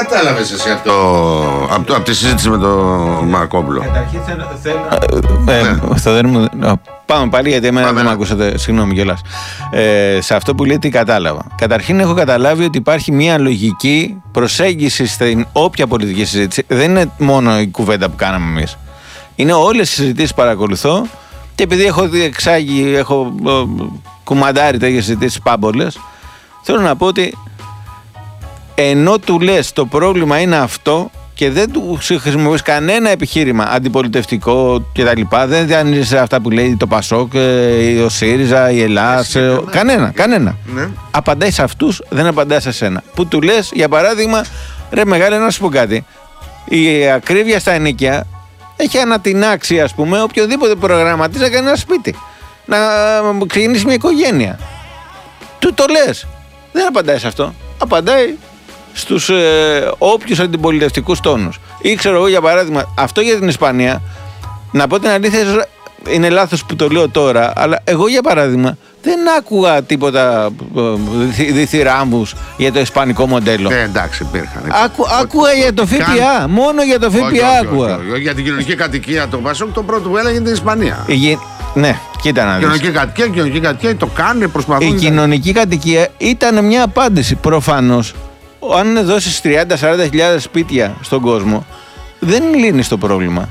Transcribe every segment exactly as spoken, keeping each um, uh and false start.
κατάλαβες εσύ αυτό από, το, από τη συζήτηση με τον Μαρκόπουλο? Καταρχήν θέλω... θέλω... Ε, ναι. ε, πάμε πάλι γιατί εμένα δεν με ακούσατε, συγγνώμη κιόλας. Ε, σε αυτό που λέτε κατάλαβα. Καταρχήν έχω καταλάβει ότι υπάρχει μια λογική προσέγγιση στην όποια πολιτική συζήτηση. Δεν είναι μόνο η κουβέντα που κάναμε εμείς. Είναι όλες οι συζητήσεις που παρακολουθώ και επειδή έχω διεξάγει, έχω ε, κουμαντάρει τέτοιες συζητήσεις πάμπολες, θέλω να πω ότι ενώ του λες το πρόβλημα είναι αυτό και δεν του χρησιμοποιείς κανένα επιχείρημα αντιπολιτευτικό κτλ. Δεν διανύζεσαι αυτά που λέει το Πασόκ, ο ΣΥΡΙΖΑ, η Ελλάς, κανένα, κανένα. Ναι. Απαντάει σε αυτούς, δεν απαντάει σε σένα. Που του λες, για παράδειγμα, ρε μεγάλε, να σου πω κάτι. Η ακρίβεια στα ενοίκια έχει ανατινάξει, ας πούμε, οποιοδήποτε προγραμματίζει να κάνει ένα σπίτι. Να ξεκινήσει μια οικογένεια. Του το λες. Δεν απαντάει σε αυτό. Απαντάει στους ε, όποιους αντιπολιτευτικούς τόνους. Ή ξέρω εγώ για παράδειγμα, αυτό για την Ισπανία, να πω την αλήθεια, είναι λάθος που το λέω τώρα, αλλά εγώ για παράδειγμα δεν άκουγα τίποτα διθυράμβους για το ισπανικό μοντέλο. Ε, εντάξει, υπήρχαν. Άκου, άκουγα για το ΦΠΑ, καν... μόνο για το ΦΠΑ όχι, όχι, άκουγα. Όχι, όχι, όχι. Για την κοινωνική κατοικία το Πασόκ, το πρώτο που έλεγε είναι την Ισπανία. Η, ναι, κοίτα να δεις. Κοινωνική κατοικία, κοινωνική κατοικία, το κάνουν, προσπαθούν. Η κοινωνική κατοικία ήταν μια απάντηση. Προφανώς, αν δώσεις τριάντα με σαράντα χιλιάδες σπίτια στον κόσμο, δεν λύνεις το πρόβλημα.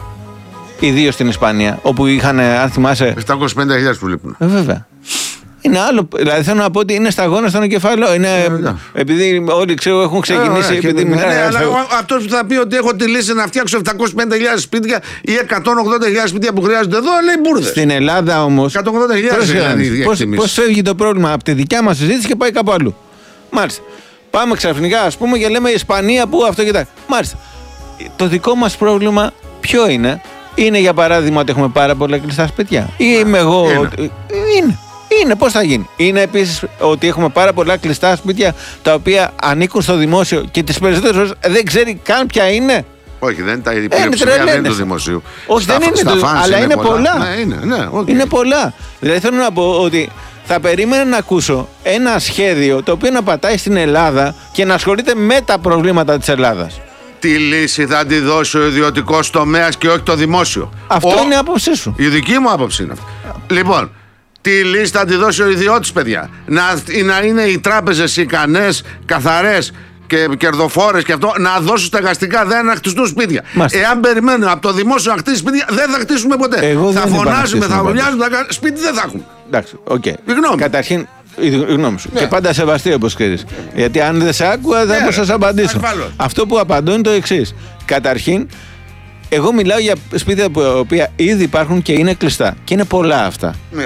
Ιδίως στην Ισπανία, όπου είχαν, αν θυμάσαι. επτακόσιες πενήντα χιλιάδες που λείπουν. Ε, βέβαια. Είναι άλλο. Δηλαδή θέλω να πω ότι είναι σταγόνα στον εγκεφάλαιο. Είναι, yeah, επειδή όλοι ξέρω έχουν ξεκινήσει. Yeah, επειδή ναι, ναι, αλλά αυτός που θα πει ότι έχω τη λύση να φτιάξω επτακόσιες πενήντα χιλιάδες σπίτια ή εκατόν ογδόντα χιλιάδες σπίτια που χρειάζονται εδώ, λέει μπουρδες. Στην Ελλάδα όμως. εκατόν ογδόντα χιλιάδες. Πώς φεύγει το πρόβλημα από τη δικιά μας συζήτηση και πάει κάπου αλλού. Μάλιστα. Πάμε ξαφνικά, ας πούμε, και λέμε η Ισπανία που αυτό και τα. Μάλιστα. Το δικό μας πρόβλημα ποιο είναι? Είναι για παράδειγμα ότι έχουμε πάρα πολλά κλειστά σπίτια? Ή είμαι εγώ? Είναι. Ότι... είναι. Είναι. Πώς θα γίνει? Είναι επίσης ότι έχουμε πάρα πολλά κλειστά σπίτια τα οποία ανήκουν στο δημόσιο και τις περισσότερες φορές δεν ξέρει καν ποια είναι. Όχι, δεν είναι τα πλειοψηφία, δεν είναι του δημοσίου. Όχι, στα, δεν είναι του, αλλά είναι, είναι πολλά. πολλά. Ναι, είναι, ναι, okay. είναι πολλά. Δηλαδή θέλω να πω ότι θα περίμενα να ακούσω ένα σχέδιο το οποίο να πατάει στην Ελλάδα και να ασχολείται με τα προβλήματα της Ελλάδας. Τη λύση θα τη δώσει ο ιδιωτικός τομέας και όχι το δημόσιο. Αυτό ο... είναι η άποψή σου. Η δική μου άποψη είναι αυτή. Λοιπόν, τη λύση θα τη δώσει ο ιδιώτης, παιδιά. Να, να είναι οι τράπεζες ικανές, καθαρές και κερδοφόρες και αυτό, να δώσουν στεγαστικά δάνεια να χτιστούν σπίτια. Μάστε. Εάν περιμένουμε από το δημόσιο να χτίσει σπίτια, δεν θα χτίσουμε ποτέ. Εγώ θα φωνάζουμε, θα βουλιάζουμε, θα... σπίτι δεν θα έχουμε. Εντάξει, οκ. Okay. Καταρχήν, η γνώμη σου. Ναι. Και πάντα σεβαστή όπως ξέρεις. Ναι. Γιατί αν δεν σε άκουγα δεν ναι, μπορούσα να σας απαντήσω. Ασφαλώς. Αυτό που απαντώ είναι το εξής. Καταρχήν, εγώ μιλάω για σπίτια που οποία ήδη υπάρχουν και είναι κλειστά. Και είναι πολλά αυτά. Ναι.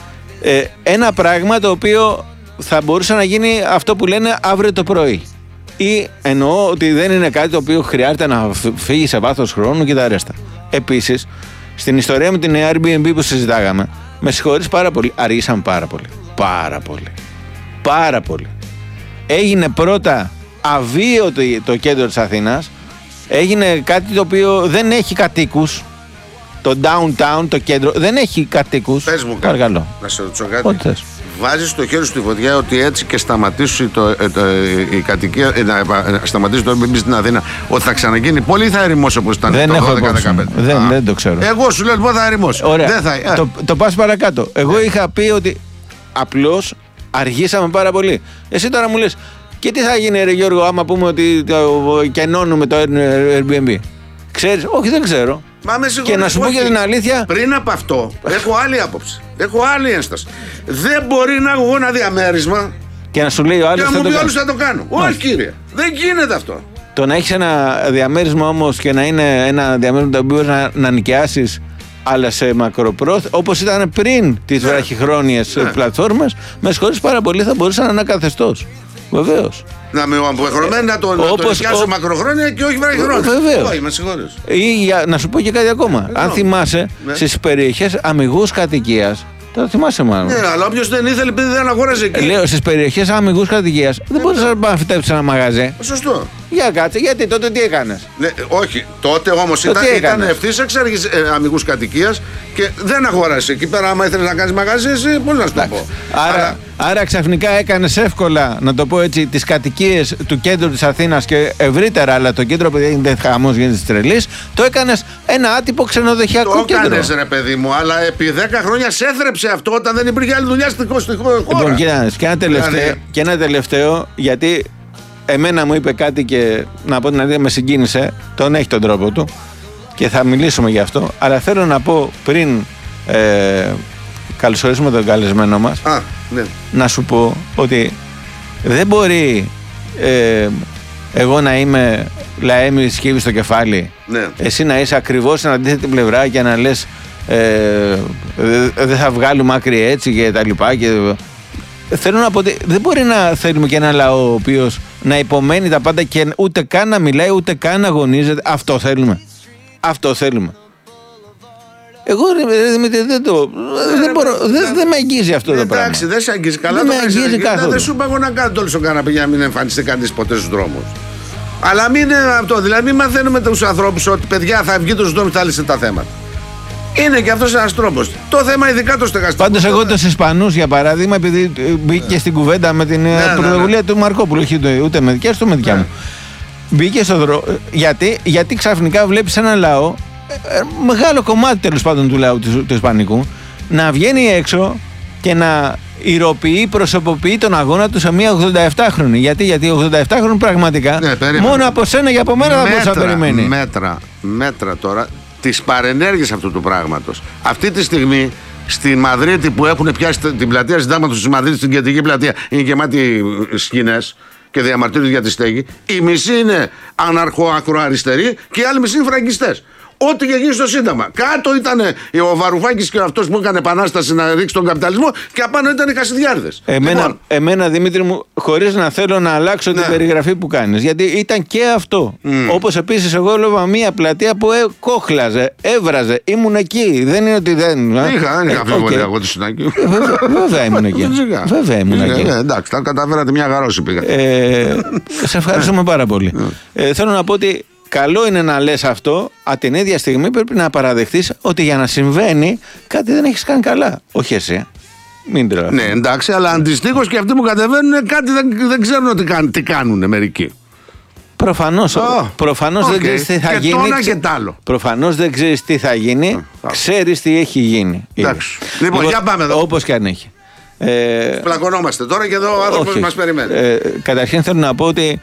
Ε, ένα πράγμα το οποίο θα μπορούσε να γίνει αυτό που λένε αύριο το πρωί. Ή εννοώ ότι δεν είναι κάτι το οποίο χρειάζεται να φύγει σε βάθος χρόνου και τα ρέστα. Επίσης, στην ιστορία με την Airbnb που συζητάγαμε, με συγχωρείς πάρα πολύ, αργήσαμε πάρα πολύ. Πάρα πολύ. Πάρα πολύ. Έγινε πρώτα αβίωτο το κέντρο της Αθήνας. Έγινε κάτι το οποίο δεν έχει κατοίκους. Το downtown, το κέντρο, δεν έχει κατοίκους. Πες μου κάτι. Να σε ρωτήσω κάτι. Ό,τι θες. Βάζεις το χέρι στη φωτιά ότι έτσι και σταματήσει το, το, το, η κατοικία, να σταματήσει το Airbnb στην Αθήνα, ότι θα ξαναγίνει πολύ ή θα ερημώσει όπως ήταν δεν το δώδεκα δεκαπέντε? Δεν, δεν το ξέρω. Εγώ σου λέω λοιπόν θα ερημώσει. Δεν θα, το, το πας παρακάτω. Εγώ yeah. είχα πει ότι απλώς αργήσαμε πάρα πολύ. Εσύ τώρα μου λες, και τι θα γίνει ρε Γιώργο άμα πούμε ότι κενώνουμε το Airbnb? Ξέρεις? Όχι, δεν ξέρω. Μα και να σου πω για την αλήθεια. Πριν από αυτό, έχω άλλη άποψη. Έχω άλλη ένσταση. Δεν μπορεί να έχω εγώ ένα διαμέρισμα και να σου λέει ο άλλος. Και να μου πει όλους θα το κάνω. Όχι, κύριε. Δεν γίνεται αυτό. Το να έχεις ένα διαμέρισμα όμως και να είναι ένα διαμέρισμα το οποίο να, να νοικιάσεις, αλλά σε μακροπρόθεσμα, όπως ήταν πριν τις ναι. βραχυχρόνιες ναι. πλατφόρμες, με συγχωρείς πάρα πολύ, θα μπορούσε να είναι ένα καθεστώς. Βεβαίως. Να με αποχρεωμένη να το νοικιάσω μακροχρόνια και όχι βραχυχρόνια. Βεβαίως. Όχι, με συγχωρείς. Ή για, να σου πω και κάτι ακόμα. Ε, Αν θυμάσαι, ναι. στις περιοχές αμιγούς κατοικίας. Το θυμάσαι μάλλον. Ναι, αλλά όποιος δεν ήθελε, επειδή δεν αγόραζε εκεί. Λέω στις περιοχές αμιγούς κατοικίας, δεν μπορείς να φυτέψεις ένα μαγαζί. Σωστό. Για κάτσε, γιατί τότε τι έκανες? Ναι, όχι, τότε όμως ήταν, ήταν ευθύς εξ αρχής ε, αμυγούς κατοικίας και δεν αγόρασε. Εκεί πέρα, άμα ήθελες να κάνεις μαγαζί, εσύ, πώς να σου το πω. Άρα, άρα, άρα ξαφνικά έκανες εύκολα, να το πω έτσι, τις κατοικίες του κέντρου της Αθήνας και ευρύτερα, αλλά το κέντρο, παιδί, γίνεται χαμός, γίνεται της τρελής, το έκανες ένα άτυπο ξενοδοχειακό το κέντρο. Το έκανες, ρε παιδί μου, αλλά επί δέκα χρόνια σε έθρεψε αυτό όταν δεν υπήρχε άλλη δουλειά στη χώρα. Λοιπόν, κοίταξε, και ένα τελευταίο, δηλαδή... και ένα τελευταίο γιατί. Εμένα μου είπε κάτι και να πω την αλήθεια με συγκίνησε. Τον έχει τον τρόπο του και θα μιλήσουμε γι' αυτό. Αλλά θέλω να πω πριν ε, καλωσορίσουμε τον καλεσμένο μας, Α, ναι. να σου πω ότι δεν μπορεί ε, εγώ να είμαι λαέμι σκύβη στο κεφάλι, ναι. εσύ να είσαι ακριβώς στην αντίθετη πλευρά και να λες ε, δεν θα βγάλουμε άκρη έτσι και τα λοιπά και... Θέλω να πω ότι δεν μπορεί να θέλουμε και ένα λαό ο οποίος να υπομένει τα πάντα και ούτε καν να μιλάει, ούτε καν να αγωνίζεται. Αυτό θέλουμε. Αυτό θέλουμε. Εγώ Δημήτρη δεν το. Δεν, μπορώ, δεν, δεν με αγγίζει αυτό το πράγμα. Εντάξει, δεν σε αγγίζει καλά. Δεν με αγγίζει καθόλου. Δεν σου είπα εγώ να κάνω το όλο στον καναπέ για να μην εμφανιστεί κανείς ποτέ στους δρόμους. Αλλά μην είναι αυτό. Δηλαδή, μην μαθαίνουμε τους ανθρώπους ότι παιδιά θα βγείτε στους δρόμους και θα λύσετε τα θέματα. Είναι και αυτός ένας τρόπος. Το θέμα ειδικά το στεγαστικό. Πάντως, εγώ τους Ισπανούς για παράδειγμα, επειδή μπήκε στην κουβέντα με την ναι, πρωτοβουλία ναι, ναι. του Μαρκόπουλου, όχι ούτε με δικιά σου, ούτε με δικιά ναι. μου. Μπήκε στο δρόμο. Γιατί, γιατί ξαφνικά βλέπεις ένα λαό, μεγάλο κομμάτι τέλος πάντων του λαού του, του Ισπανικού, να βγαίνει έξω και να ηρωποιεί, προσωποποιεί τον αγώνα του σε μια ογδονταεπτάχρονη. Γιατί, γιατί ογδονταεπτάχρονη πραγματικά ναι, μόνο από σένα και από μένα θα μπορούσε να περιμένει. Μέτρα, μέτρα τώρα. Τις παρενέργειες αυτού του πράγματος. Αυτή τη στιγμή στη Μαδρίτη που έχουν πιάσει την πλατεία Συντάγματος της Μαδρίτης, στην κεντρική πλατεία, είναι γεμάτη σκηνές και διαμαρτύρονται για τη στέγη. Η μισή είναι αναρχοακροαριστεροί και οι άλλοι μισή είναι φραγκιστές. Ό,τι και γίνει στο Σύνταγμα. Κάτω ήταν ο Βαρουφάκης και αυτός που έκανε επανάσταση να ρίξει τον καπιταλισμό και απάνω ήταν οι Χασιδιάρδες. Εμένα, λοιπόν, εμένα Δημήτρη μου, χωρίς να θέλω να αλλάξω ναι. την περιγραφή που κάνεις, γιατί ήταν και αυτό. Mm. Όπως επίσης εγώ έλαβα μια πλατεία που ε, κόχλαζε, έβραζε, ήμουν εκεί. Δεν είναι ότι δεν. Είχα, δεν είχα αμφιβολία εγώ τη Συνάκη. Βέβαια ήμουν εκεί. Βέβαια ήμουν εκεί. Εντάξει, τα καταφέρατε μια γαρώση πήγα. Σε ευχαριστούμε πάρα πολύ. Θέλω να πω ότι. Καλό είναι να λες αυτό, α την ίδια στιγμή πρέπει να παραδεχτείς ότι για να συμβαίνει κάτι δεν έχεις κάνει καλά. Όχι εσύ. Μην τρελαθείς. Ναι, εντάξει, αλλά αντιστοίχως και αυτοί που κατεβαίνουν κάτι δεν, δεν ξέρουν τι, κάν, τι κάνουν μερικοί. Προφανώς, oh, προφανώς okay. δεν ξέρεις τι θα και γίνει. Τόνα και τ' άλλο. Προφανώς δεν ξέρεις τι θα γίνει, oh, ξέρεις τι έχει γίνει. Εντάξει. Λοιπόν, λοιπόν, για πάμε εδώ. Όπως και αν έχει. Ε, Πλακωνόμαστε τώρα και εδώ ο άνθρωπος μας περιμένει. Ε, καταρχήν θέλω να πω ότι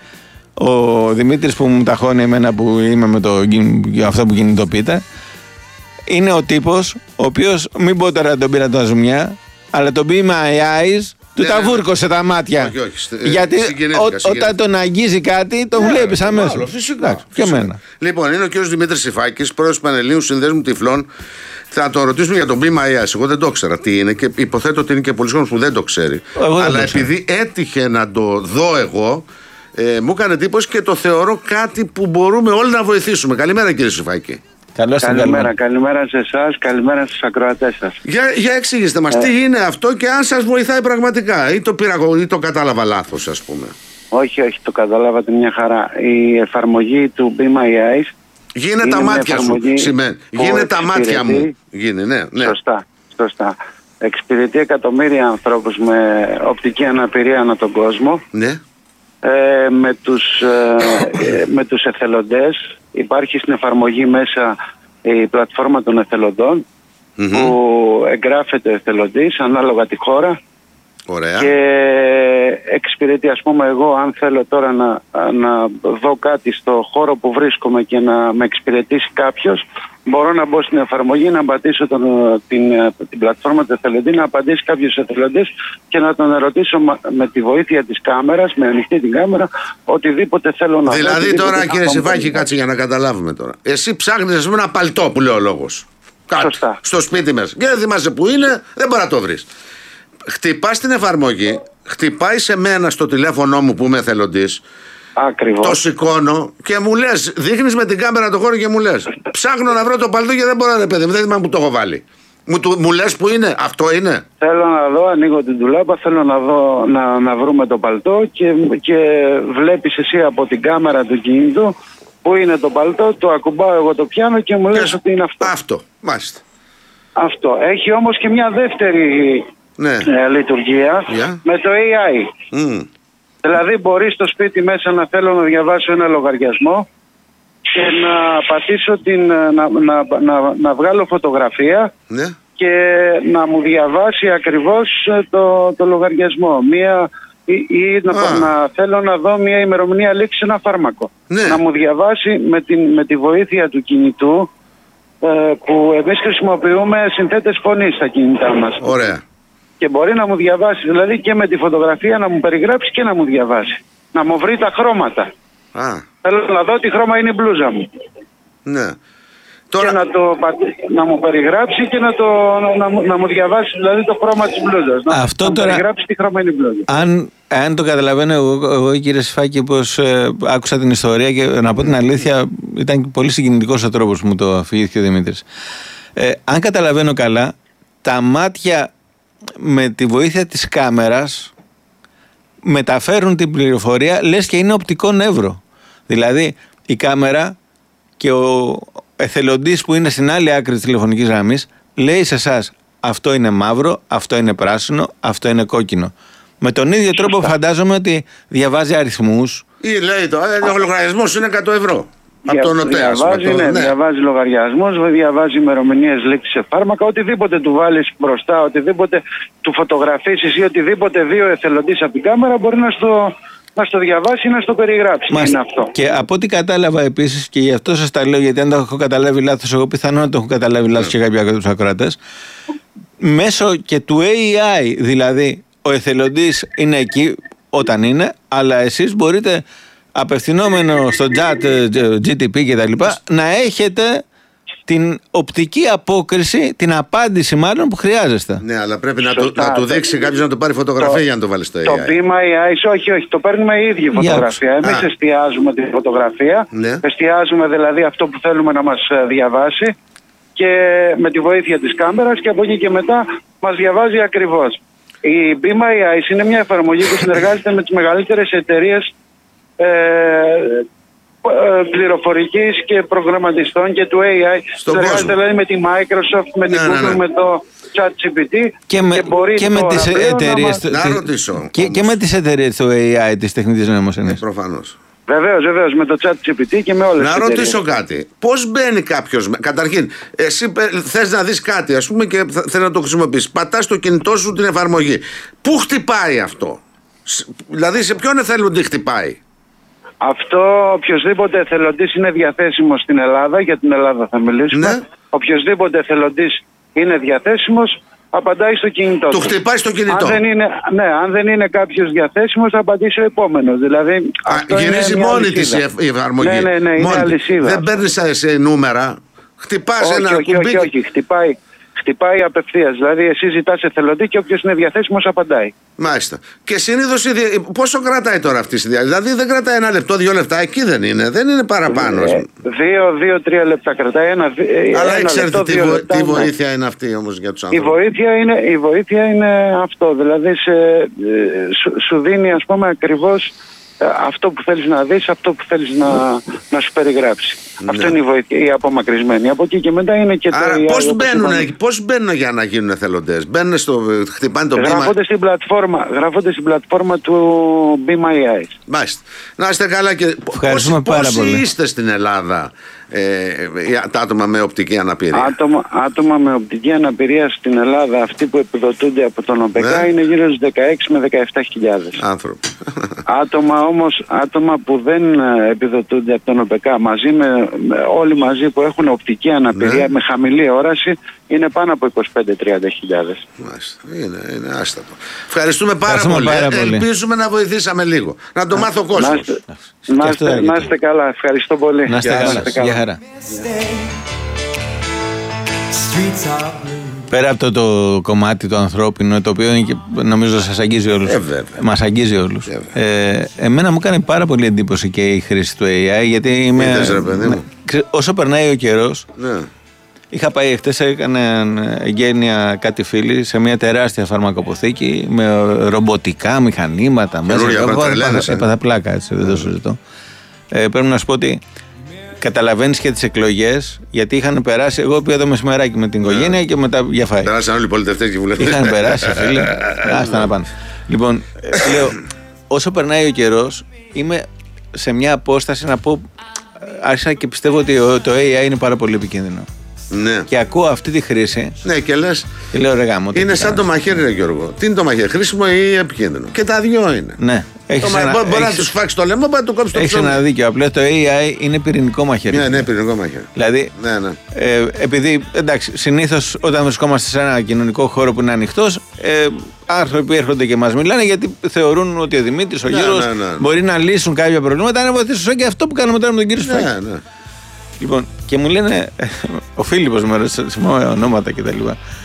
ο Δημήτρης που μου ταχώνει εμένα που είμαι με το, αυτό που κινητοποιείται είναι ο τύπος ο οποίος, μην πω τώρα τον πήρα τα ζουμιά, αλλά τον πει my eyes, του ναι, τα βούρκωσε τα μάτια. Όχι, όχι. Γιατί ο, όταν τον αγγίζει κάτι, τον ναι, βλέπεις αμέσως. Φυσικά. Εντάξει, και εμένα. Λοιπόν, είναι ο κ. Δημήτρης Σιφάκης, πρόεδρος του Πανελλήνιου Συνδέσμου Τυφλών. Θα τον ρωτήσουμε για τον Be My Eyes. Εγώ δεν το ήξερα τι είναι και υποθέτω ότι είναι και πολλοί κόσμος που δεν το ξέρει. Εγώ αλλά επειδή έτυχε να το δω εγώ. Ε, μου έκανε εντύπωση και το θεωρώ κάτι που μπορούμε όλοι να βοηθήσουμε. Καλημέρα κύριε Σιφάκη. Καλώς καλημέρα, καλημέρα σε εσάς, καλημέρα στους ακροατές σας. Για, για εξήγηστε μας, ε. τι είναι αυτό και αν σας βοηθάει πραγματικά ή το πήρα ή το κατάλαβα λάθος ας πούμε. Όχι, όχι, το καταλάβατε μια χαρά. Η εφαρμογή του Be My Eyes γίνε τα μάτια σου, σημαίνει. Γίνε τα μάτια μου. Γίνε, ναι, ναι. Σωστά, σωστά. Εξυπηρετεί εκατομμύρια ανθρώπους με οπτική αναπηρία ανά τον κόσμο. Ναι. Ε, με, τους, ε, με τους εθελοντές. Υπάρχει στην εφαρμογή μέσα η πλατφόρμα των εθελοντών mm-hmm. που εγγράφεται ο εθελοντής ανάλογα τη χώρα. Ωραία. Και εξυπηρετεί, ας πούμε, εγώ αν θέλω τώρα να, να δω κάτι στο χώρο που βρίσκομαι και να με εξυπηρετήσει κάποιος, μπορώ να μπω στην εφαρμογή, να πατήσω τον, την, την πλατφόρμα του εθελοντή, να απαντήσει κάποιος εθελοντής και να τον ερωτήσω με τη βοήθεια της κάμερας, με ανοιχτή την κάμερα, οτιδήποτε θέλω να δω. Δηλαδή τώρα κύριε Σιφάκη, κάτσε για να καταλάβουμε τώρα. Εσύ ψάχνεις ας πούμε ένα παλτό που λέει ο λόγος. Κάτι στο σπίτι μέσα. Και δεν θυμάσαι που είναι, δεν μπορεί να το βρεις. Χτυπάς την εφαρμογή, χτυπάει σε μένα στο τηλέφωνο μου που είμαι εθελοντής. Ακριβώς. Το σηκώνω και μου λες, δείχνεις με την κάμερα το χώρο και μου λες, ψάχνω να βρω το παλτό και δεν μπορώ, ρε παιδί μου, δεν θυμάμαι που το έχω βάλει. Μου, μου λες που είναι, αυτό είναι. Θέλω να δω, ανοίγω την ντουλάπα, θέλω να δω να, να βρούμε το παλτό και, και βλέπεις εσύ από την κάμερα του κινητού που είναι το παλτό, το ακουμπάω εγώ το πιάνω και μου λες ότι είναι αυτό. Αυτό, μάλιστα. Αυτό. Έχει όμως και μια δεύτερη ναι. ε, λειτουργία yeah. με το έι άι. Mm. Δηλαδή μπορεί στο σπίτι μέσα να θέλω να διαβάσω ένα λογαριασμό και να πατήσω την, να, να, να, να βγάλω φωτογραφία yeah. και να μου διαβάσει ακριβώς το, το λογαριασμό. Μία, ή ή να, ah. να θέλω να δω μια ημερομηνία λήξη ένα φάρμακο. Yeah. Να μου διαβάσει με, την, με τη βοήθεια του κινητού ε, που εμείς χρησιμοποιούμε συνθέτες φωνής στα κινητά μας. Ωραία. Και μπορεί να μου διαβάσει, δηλαδή και με τη φωτογραφία να μου περιγράψει και να μου διαβάσει. Να μου βρει τα χρώματα. Ah. Θέλω να δω τι χρώμα είναι η μπλούζα μου. Ναι. Τώρα... Και να, το, να μου περιγράψει και να, το, να, να, να μου διαβάσει δηλαδή το χρώμα της μπλούζας. Να, Αυτό να μου τώρα... περιγράψει τι χρώμα είναι η μπλούζα. Αν, αν το καταλαβαίνω εγώ, εγώ κύριε Σφάκη, πως ε, άκουσα την ιστορία και να πω την αλήθεια, ήταν πολύ συγκινητικός ο τρόπος που μου το αφηγήθηκε ο Δημήτρης. Ε, αν καταλαβαίνω καλά, τα μάτια με τη βοήθεια της κάμερας μεταφέρουν την πληροφορία λες και είναι οπτικό νεύρο. Δηλαδή η κάμερα και ο εθελοντής που είναι στην άλλη άκρη της τηλεφωνικής γραμμής λέει σε εσάς αυτό είναι μαύρο, αυτό είναι πράσινο, αυτό είναι κόκκινο. Με τον ίδιο Σωστά. τρόπο φαντάζομαι ότι διαβάζει αριθμούς. Ή λέει το, ο λογαριασμός είναι εκατό ευρώ. Από το νοτέα. Διαβάζει, το, ναι, ναι. διαβάζει λογαριασμούς, διαβάζει ημερομηνίες λήξης σε φάρμακα, οτιδήποτε του βάλεις μπροστά, οτιδήποτε του φωτογραφίσεις ή οτιδήποτε δει ο εθελοντής από την κάμερα μπορεί να στο, να στο διαβάσει ή να στο περιγράψει. Μας, είναι αυτό. Και από ό,τι κατάλαβα επίσης, και γι' αυτό σας τα λέω, γιατί αν το έχω καταλάβει λάθος, εγώ πιθανόν να το έχω καταλάβει λάθος και κάποιοι από τους ακροατές, μέσω και του έι άι, δηλαδή ο εθελοντής είναι εκεί όταν είναι, αλλά εσείς μπορείτε απευθυνόμενο στο chat, τζι τι πι και τα λοιπά, να έχετε την οπτική απόκριση, την απάντηση μάλλον που χρειάζεστε. Ναι, αλλά πρέπει να, το, να του δείξει κάποιος να το πάρει φωτογραφία το, για να το βάλει στο έι άι. Το πείμα έι άι, όχι, όχι, το παίρνουμε η ίδια φωτογραφία. Εμείς εστιάζουμε τη φωτογραφία, ναι. εστιάζουμε δηλαδή αυτό που θέλουμε να μας διαβάσει και με τη βοήθεια της κάμερας και από εκεί και μετά μας διαβάζει ακριβώς. Η πείμα έι άι είναι μια εφαρμογή που συνεργάζεται με τις μεγαλύτερες εταιρείες Ε, πληροφορικής και προγραμματιστών και του έι άι. Συνεργάζεται δηλαδή με τη Microsoft, με την ναι, Google, ναι, ναι. με το ChatGPT και με, και μπορεί και με τις εταιρείες να, να ρωτήσω και, και με τις εταιρείες του έι άι της τεχνητής νοημοσύνης. Ε, προφανώς. Βεβαίως, βεβαίως, με το ChatGPT και με όλες να τις εταιρείες. ρωτήσω κάτι. Πώς μπαίνει κάποιος, καταρχήν, εσύ θες να δεις κάτι ας πούμε και θέλεις να το χρησιμοποιήσεις. Πατάς στο κινητό σου την εφαρμογή. Πού χτυπάει αυτό? Δηλαδή σε ποιον εθελοντή χτυπάει? Αυτό οποιοσδήποτε εθελοντής είναι διαθέσιμος στην Ελλάδα, για την Ελλάδα θα μιλήσουμε. Ναι. Οποιοσδήποτε εθελοντής είναι διαθέσιμος, απαντάει στο κινητό του. Του χτυπάει στο κινητό. Αν δεν είναι, ναι, αν δεν είναι κάποιος διαθέσιμος, θα απαντήσει ο επόμενος. Δηλαδή, Α, γυρίζει μόνη της η εφαρμογή. Ναι, ναι, ναι, είναι αλυσίδα. Δεν παίρνεις σε νούμερα. Χτυπάς όχι, ένα όχι, κουμπί. Όχι, όχι, χτυπάει. Χτυπάει απευθείας. Δηλαδή, εσύ ζητάς εθελοντή και όποιος είναι διαθέσιμος απαντάει. Μάλιστα. Και συνήθως πόσο κρατάει τώρα αυτή η διαδικασία? Δηλαδή, δεν κρατάει ένα λεπτό, δύο λεπτά. Εκεί δεν είναι. Δεν είναι παραπάνω. Ε, δύο, δύο, τρία λεπτά κρατάει. Ένα, Αλλά ένα ξέρετε λεπτό, τι, βο, λεπτά, τι βοήθεια ναι. είναι αυτή όμως για τους άνθρωπους? Η βοήθεια είναι, η βοήθεια είναι αυτό. Δηλαδή, σε, σου, σου δίνει ας πούμε ακριβώς αυτό που θέλεις να δεις, αυτό που θέλεις να, να σου περιγράψει. Ναι. Αυτό είναι η βοήθεια, η απομακρυσμένη. Από εκεί και μετά είναι και το... Άρα πώς μπαίνουν, πώς μπαίνουν για να γίνουν εθελοντές? Μπαίνουν στο, χτυπάνε το βήμα. Γράφονται στην πλατφόρμα, γράφονται στην πλατφόρμα του Be My Eyes. Μάλιστα. Να είστε καλά και ευχαριστούμε πόσοι, πάρα πολύ. Πόσοι είστε στην Ελλάδα ε, τα άτομα με οπτική αναπηρία? Άτομα, άτομα με οπτική αναπηρία στην Ελλάδα, αυτοί που επιδοτούνται από τον ΟΠΕΚΑ, ναι. είναι γύρω στους δεκαέξι με δεκαεπτά χιλιάδες άνθρωποι. Άτομα όμως, άτομα που δεν επιδοτούνται από τον ΟΠΕΚΑ, μαζί με, με όλοι μαζί που έχουν οπτική αναπηρία, ναι. με χαμηλή όραση, είναι πάνω από είκοσι πέντε με τριάντα χιλιάδες. Μάλιστα. Είναι, είναι άστατο. Ευχαριστούμε πάρα, Ευχαριστούμε πολύ. πάρα πολύ. Ελπίζουμε να βοηθήσαμε λίγο. Να το μάθω ο κόσμος. Να είστε, να είστε καλά. Ευχαριστώ πολύ. Να είστε καλά. Γεια χαρά. Πέρα από το, το κομμάτι το ανθρώπινο, το οποίο είναι και, νομίζω σας αγγίζει όλους. Ε, βέβαια. Μας αγγίζει όλους. Ε, εμένα μου κάνει πάρα πολύ εντύπωση και η χρήση του έι άι, γιατί είμαι, Ήτες, ρε, παιδί μου. όσο περνάει ο καιρός, ναι. Είχα πάει χτες, έκανε εγγένεια κάτι φίλοι σε μια τεράστια φαρμακοποθήκη με ρομποτικά μηχανήματα μέσα. Έπαθα πλάκα, έτσι, δεν το συζητώ. Ε, πρέπει να σου πω ότι καταλαβαίνεις και τις εκλογές, γιατί είχαν περάσει. Εγώ πήγα το μεσημεράκι με την οικογένεια και μετά για φάι. Περάσαν όλοι οι πολιτευτές και βουλευτές. Είχαν περάσει, φίλε. Άστα να πάνε. Λοιπόν, λέω, όσο περνάει ο καιρός, είμαι σε μια απόσταση να πω. Άρχισα και πιστεύω ότι το έι άι είναι πάρα πολύ επικίνδυνο. Ναι. Και ακούω αυτή τη χρήση. Ναι, και λες. Και λέω, ρε γάμο, είναι σαν το μαχαίρι, ρε Γιώργο. Τι είναι το μαχαίρι, χρήσιμο ή επικίνδυνο? Και τα δυο είναι. Ναι. Το μα... ένα... Μπορεί έχεις... να του φάξει το λαιμό, μπορεί να του κόψει το ψωμί. Έχει ένα δίκιο. Απλά το έι άι είναι πυρηνικό μαχαίρι. Ναι, ναι, πυρηνικό μαχαίρι. Δηλαδή, ναι, ναι. Ε, επειδή εντάξει, συνήθως όταν βρισκόμαστε σε ένα κοινωνικό χώρο που είναι ανοιχτός, ε, άνθρωποι έρχονται και μας μιλάνε γιατί θεωρούν ότι ο Δημήτρης, ο ναι, Γύρος ναι, ναι, ναι. μπορεί να λύσουν κάποια προβλήματα. Να βοηθήσουν και αυτό που κάνουμε τώρα με τον κύριο Σφάκη. Ναι, ναι. Λοιπόν, και μου λένε, ο Φίλιππος με ρωτήσει ονόματα κτλ.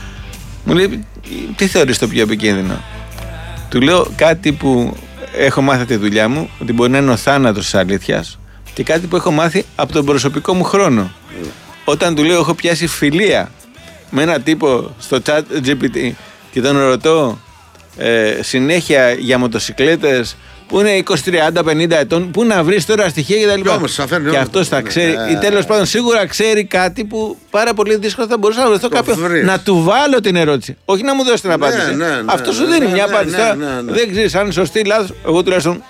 Μου λέει, τι θεωρείς το πιο επικίνδυνο? Του λέω κάτι που έχω μάθει τη δουλειά μου, ότι μπορεί να είναι ο θάνατος της αλήθειας, και κάτι που έχω μάθει από τον προσωπικό μου χρόνο. Mm. Όταν του λέω, έχω πιάσει φιλία με έναν τύπο στο chat τζι πι τι και τον ρωτώ ε, συνέχεια για μοτοσικλέτες που είναι είκοσι, τριάντα, πενήντα ετών, πού να βρεις τώρα στοιχεία και τα λοιπά. Και αυτός θα ξέρει, ή τέλος πάντων σίγουρα ξέρει κάτι που πάρα πολύ δύσκολα θα μπορούσα να βρεθώ κάποιον να του βάλω την ερώτηση. Όχι να μου δώσει την απάντηση. Ναι, ναι, ναι, αυτό σου δίνει ναι, μια ναι, απάντηση. Ναι, ναι, ναι. Δεν ξέρεις αν είναι σωστή ή λάθος. Εγώ τουλάχιστον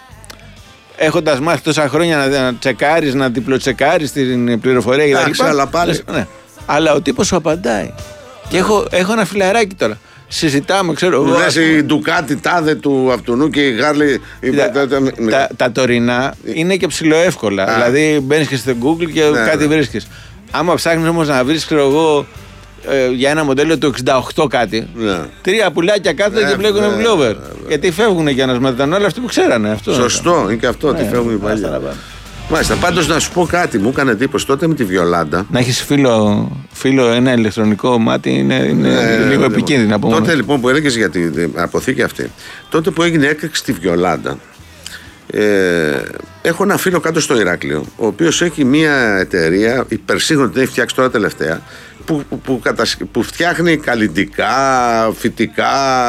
έχοντας μάθει τόσα χρόνια να τσεκάρεις, να διπλοτσεκάρεις την πληροφορία και τα λοιπά. Αλλά, πάλι... ναι. αλλά ο τύπος σου απαντάει. Και έχω, έχω ένα φιλαράκι τώρα. Συζητάμε, ξέρω εγώ. Λες η Ντουκάτι τάδε του αυτού και η Γάρλι. Τα, τα, τα τωρινά είναι και ψηλοεύκολα. Α. Δηλαδή μπαίνεις και στο Google και ναι, κάτι ναι. βρίσκεις. Άμα ψάχνεις όμως να βρεις, ξέρω εγώ, ε, για ένα μοντέλο του εξήντα οκτώ κάτι, ναι. τρία πουλάκια κάθονται ναι, και μπλέκουν ναι, pullover. Ναι, ναι. Γιατί φεύγουν για να σματάνε όλοι αυτοί που ξέρανε. Αυτό σωστό, είναι, είναι και αυτό, ότι ναι, φεύγουν οι παλιοί. Μάλιστα, πάντως να σου πω κάτι, μου έκανε εντύπωση τότε με τη Βιολάντα. Να έχεις φίλο, φίλο ένα ηλεκτρονικό μάτι είναι, είναι ε, λίγο λοιπόν, επικίνδυνο. Τότε μόνο. Λοιπόν που έλεγες για την αποθήκη αυτή, τότε που έγινε έκρηξη στη Βιολάντα, ε, έχω ένα φίλο κάτω στο Ηράκλειο, ο οποίος έχει μια εταιρεία, υπερσύγχρονη, την έχει φτιάξει τώρα τελευταία, που, που, που, που φτιάχνει καλλυντικά, φυτικά,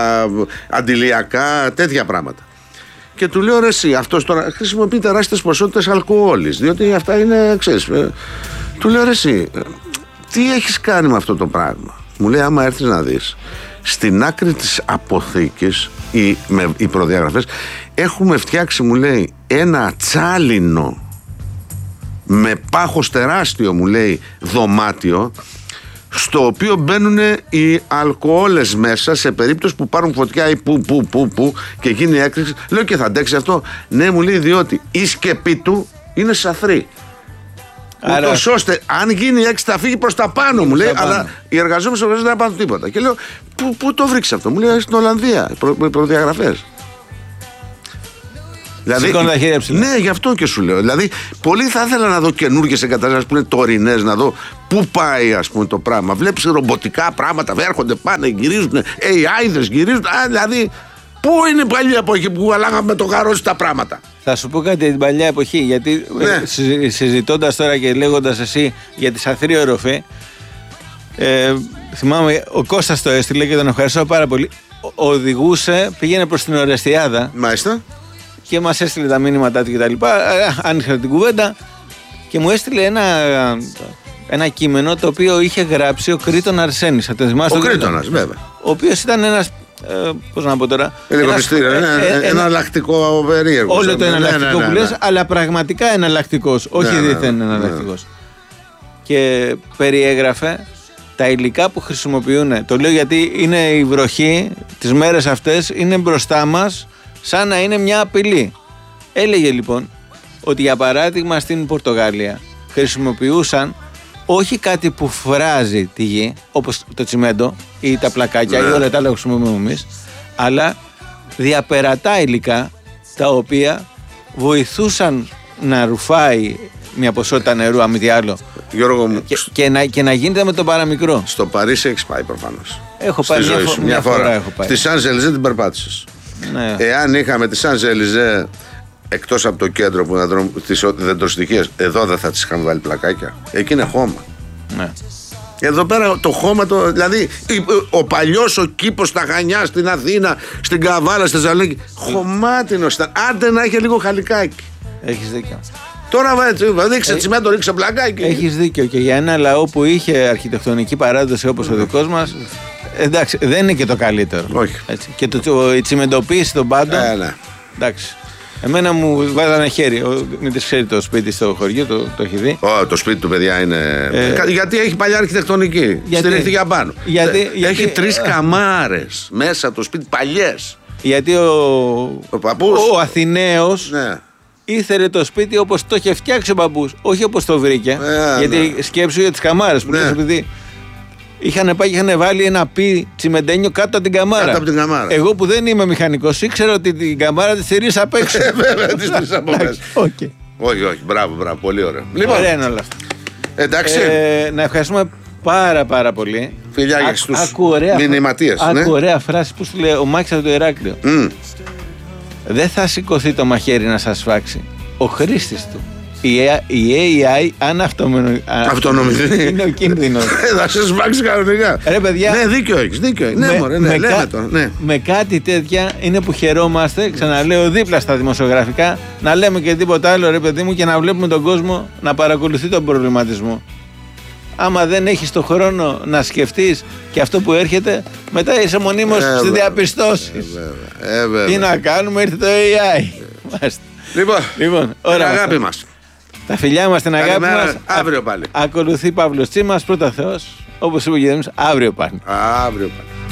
αντιλιακά, τέτοια πράγματα. Και του λέω, ρε εσύ, αυτός τώρα χρησιμοποιεί τεράστιες ποσότητες αλκοόλης, διότι αυτά είναι, ξέρεις, ε, του λέω, ρε εσύ, τι έχεις κάνει με αυτό το πράγμα? Μου λέει, άμα έρθεις να δεις, στην άκρη της αποθήκης, οι, με, οι προδιαγραφές, έχουμε φτιάξει, μου λέει, ένα τσάλινο με πάχος τεράστιο, μου λέει, δωμάτιο, στο οποίο μπαίνουν οι αλκοόλες μέσα σε περίπτωση που πάρουν φωτιά ή που, που, που, που και γίνει έκρηξη. Λέω, και θα αντέξει αυτό? Ναι, μου λέει, διότι η σκεπή του είναι σαθρή. Άρα... Ούτως ώστε αν γίνει έκρηξη θα φύγει προς τα πάνω, μου λέει, αλλά πάνω. Οι εργαζόμενοι στο εργαζόμενοι δεν θα πάνε τίποτα. Και λέω, πού, πού το βρήξεις αυτό? Μου λέει, στην Ολλανδία, προ, προδιαγραφές. Δηλαδή, τα χέρια ψηλά. Ναι, γι' αυτό και σου λέω. Δηλαδή, πολύ θα ήθελα να δω καινούργιες εγκαταστάσεις που είναι τωρινές, να δω πού πάει, ας πούμε, το πράγμα. Βλέπεις ρομποτικά πράγματα, έρχονται, πάνε, γυρίζουν, έι άι-δες γυρίζουν. Α, δηλαδή, πού είναι η παλιά εποχή που αλλάγαμε το γαρότσι τα πράγματα? Θα σου πω κάτι για την παλιά εποχή, γιατί ναι. συζητώντας τώρα και λέγοντας εσύ για τη σαθρή οροφή, ε, θυμάμαι ο Κώστας το έστειλε και τον ευχαριστώ πάρα πολύ. Ο, οδηγούσε, πήγαινε προς την Ορεστιάδα. Μάλιστα. Και μας έστειλε τα μήνυματά του και τα λοιπά. Άνοιξε την κουβέντα και μου έστειλε ένα, ένα κείμενο το οποίο είχε γράψει ο Κρήτον Αρσένης. Θα το θυμάστε? Ο Κρήτονας, βέβαια. Ο οποίος ήταν ένας. Ε, πώς να πω τώρα. Ένας, ένα, ένα, ένα εναλλακτικό περίεργο. Όλο το εναλλακτικό ναι, ναι, ναι, ναι, που λες, αλλά πραγματικά εναλλακτικός. Όχι ναι, δίθεν ναι, εναλλακτικός. Ναι. Και περιέγραφε τα υλικά που χρησιμοποιούν. Το λέω γιατί είναι η βροχή, τις μέρες αυτές είναι μπροστά μας. Σαν να είναι μια απειλή. Έλεγε λοιπόν ότι για παράδειγμα στην Πορτογαλία χρησιμοποιούσαν όχι κάτι που φράζει τη γη, όπως το τσιμέντο ή τα πλακάκια yeah. ή όλα τα άλλα που χρησιμοποιούμε εμείς, αλλά διαπερατά υλικά τα οποία βοηθούσαν να ρουφάει μια ποσότητα νερού, αν μη τι άλλο, Γιώργο μου, και, και, να, και να γίνεται με το παραμικρό. Στο Παρίσι έχεις πάει προφανώς? Έχω πάει μια, φο- μια φορά, φορά έχω πάει. Στη Σαντζελιζέ την περπάτησες? Ναι. Εάν είχαμε τη Σαντζελιζέ εκτός από το κέντρο που είναι τις δεντροστοιχίες, εδώ δεν θα τις είχαμε βάλει πλακάκια? Εκεί είναι χώμα. Ναι. Εδώ πέρα το χώμα, το, δηλαδή ο παλιός ο κήπος στα Χανιά, στην Αθήνα, στην Καβάλα, στη Θεσσαλονίκη. Χωμάτινος ήταν. Άντε να είχε λίγο χαλικάκι. Έχεις δίκιο. Τώρα ρίξε τσιμέντο, ρίξε πλακάκι. Έχεις δίκιο. Και για ένα λαό που είχε αρχιτεκτονική παράδοση όπως ο δικός μας, εντάξει, δεν είναι και το καλύτερο. Όχι. Έτσι. Και το, το, η τσιμεντοποίηση των πάντων. Ε, ναι. Εντάξει. Εμένα μου βάζανε χέρι. Μην τις ξέρει το σπίτι στο χωριό, το, το έχει δει. Oh, το σπίτι του, παιδιά, είναι. Ε, γιατί έχει παλιά αρχιτεκτονική. Στηρίχθηκε απάνω. Γιατί, έχει γιατί, τρεις καμάρες μέσα από το σπίτι, παλιές. Γιατί ο, ο, παππούς, ο Αθηναίος ναι. ήθελε το σπίτι όπως το είχε φτιάξει ο παππούς. Όχι όπως το βρήκε. Ε, γιατί ναι. σκέψου για τις καμάρες που ναι. λες, επειδή είχαν πάει και είχαν βάλει ένα πι τσιμεντένιο κάτω από την καμάρα. Κάτω από την καμάρα. Εγώ που δεν είμαι μηχανικός, ήξερα ότι την καμάρα τη στηρίζει απ' έξω. Βέβαια, τη στηρίζει απ' έξω. Okay. Όχι, όχι, μπράβο, μπράβο, πολύ ωραίο. Λοιπόν, ωραία είναι όλα αυτά. Εντάξει. Ε, να ευχαριστούμε πάρα πάρα πολύ. Φιλιά για στους μηνυματίες. Άκου ναι. ωραία φράση που σου λέει ο Μάκης από το Ηράκλειο. Mm. Δεν θα σηκωθεί το μαχαίρι να σας φάξει. Ο χρήστης του. Η έι άι αν αυτονομηθεί είναι ο κίνδυνος. Θα σε σβάξει κανονικά. Ρε παιδιά, ναι, δίκιο έχεις, δίκιο έχεις. Ναι, με, μωρέ, ναι, με, λέμε κα, το, ναι. με κάτι τέτοια είναι που χαιρόμαστε, ξαναλέω, δίπλα στα δημοσιογραφικά, να λέμε και τίποτα άλλο, ρε παιδί μου, και να βλέπουμε τον κόσμο να παρακολουθεί τον προβληματισμό. Άμα δεν έχεις το χρόνο να σκεφτείς και αυτό που έρχεται, μετά είσαι μονίμως ε, στις διαπιστώσεις. Ε, ε, Τι να κάνουμε, ήρθε το έι άι. Ε. Λοιπόν, λοιπόν την αγάπη μας. Τα φιλιά μας, την αγάπη μας. Αύριο πάλι. Ακολουθεί Παύλος Τσίμας, πρώτα Θεός, όπως είπε ο Γεδέμις, αύριο πάλι. Αύριο πάλι.